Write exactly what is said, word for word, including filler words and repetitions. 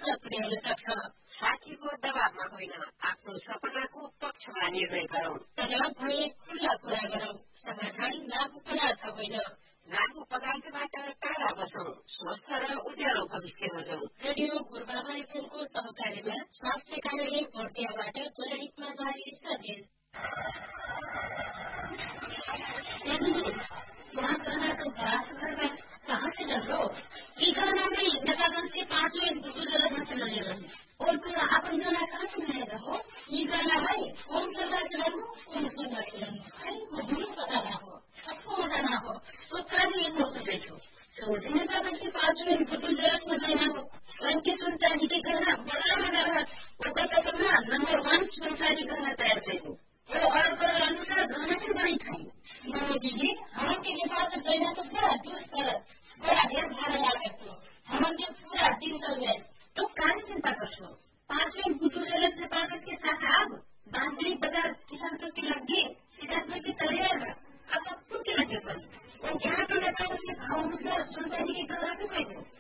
पुर्याउन सक्छ। साथीको दबावमा होइन, आफ्नो सपनाको पक्षमा निर्णय गरौं। तनाव भए खुल्ला कुरा गरौं। समाधान लागू पदार्थ होइन। लागू पदार्थबाट टाढा बसौं। स्वस्थ र उज्यालो भविष्य खोजौं। रेडियो गुरुबाबा एफएमको सहकार्यमा स्वास्थ्य कार्यालय भर्तियाबाट जनहितमा जारी सन्देश। यहाँ कर्नाटक बासुघरमा कहाँ से डर लो? ये घरना में इंडिका से पांच मिनट बुटू जरूरत से लगे रहो। और फिर आप जना कहाँ से नए रहो? ये करना है कौन सरकार चलाओ कौन सरकार चलाओ है वो दोनों पता ना हो, सबको मजा ना हो तो कभी एक और बैठो सोचने का कि पांच मिनट बुटू जरूरत में लेना हो। उनकी सुनता ही के करना बड़ा मजा है। वो कहता करना नंबर वन सुनसारी करना तैयार करो। वो और कर अनुसार गाना भी बनी खाई। दीदी हम के लिए तो देना तो बड़ा दुष्ट पर बड़ा ढेर भाड़ा लागत तो हम के पूरा दिन चल गए तो काहे चिंता करछो? पांच मिनट बुटू जरूरत से पागत के साथ अब बांसुरी बाजार किसान चौक के लगे सिद्धार्थपुर की तैयार अब सब कुछ के लगे पर वो यहाँ के नेताओं से भाव अनुसार सुनता ही के घर पे